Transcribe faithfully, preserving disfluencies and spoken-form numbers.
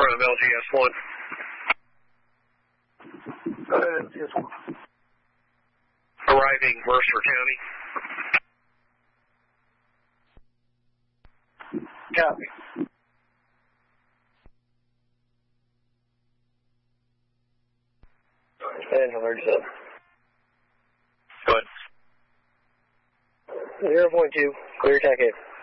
from L G S one. Go ahead, L G S one. Arriving Mercer County. Copy. And alert up. Go ahead. zero point two, clear attack aid.